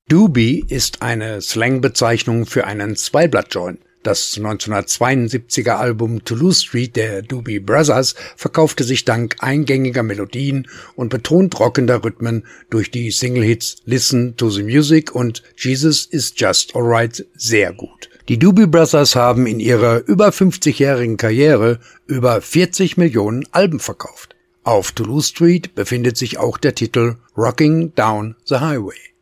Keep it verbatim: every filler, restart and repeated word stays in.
Doobie ist eine Slangbezeichnung für einen Zweiblatt-Joint. Das neunzehnhundertzweiundsiebziger Album Toulouse Street der Doobie Brothers verkaufte sich dank eingängiger Melodien und betont rockender Rhythmen durch die Single-Hits Listen to the Music und Jesus is Just Alright sehr gut. Die Doobie Brothers haben in ihrer über fünfzigjährigen Karriere über vierzig Millionen Alben verkauft. Auf Toulouse Street befindet sich auch der Titel Rocking Down the Highway.